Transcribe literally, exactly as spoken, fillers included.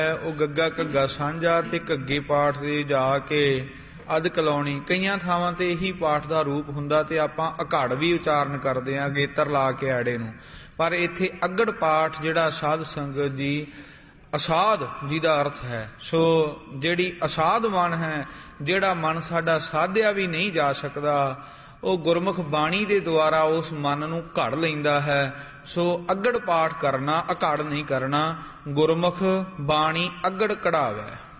ਉਹ ਗੱਗਾ ਘੱਗਾ ਸਾਂਝਾ ਤੇ ਘੱਗੇ ਪਾਠ ਦੇ ਜਾ ਕੇ ਅਧ ਕਲਾਉਣੀ। ਕਈਆਂ ਥਾਵਾਂ ਤੇ ਇਹੀ ਪਾਠ ਦਾ ਰੂਪ ਹੁੰਦਾ ਤੇ ਆਪਾਂ ਅਘੜ ਵੀ ਉਚਾਰਨ ਕਰਦੇ ਹਾਂ ਗੇਤਰ ਲਾ ਕੇ ਆੜੇ ਨੂੰ, ਪਰ ਇੱਥੇ ਅਗੜ ਪਾਠ ਜਿਹੜਾ ਸਾਧ ਸੰਗਤ ਜੀ ਅਸਾਧ ਜੀ ਦਾ ਅਰਥ ਹੈ। ਸੋ ਜਿਹੜੀ ਅਸਾਧ ਮਨ ਹੈ, ਜਿਹੜਾ ਮਨ ਸਾਡਾ ਸਾਧਿਆ ਵੀ ਨਹੀਂ ਜਾ ਸਕਦਾ, ਉਹ ਗੁਰਮੁਖ ਬਾਣੀ ਦੇ ਦੁਆਰਾ ਉਸ ਮਨ ਨੂੰ ਘੜ ਲੈਂਦਾ ਹੈ। ਸੋ ਅਗੜ ਪਾਠ ਕਰਨਾ, ਅਘੜ ਨਹੀਂ ਕਰਨਾ। ਗੁਰਮੁਖ ਬਾਣੀ ਅਗੜ ਕਢਾਵੇ।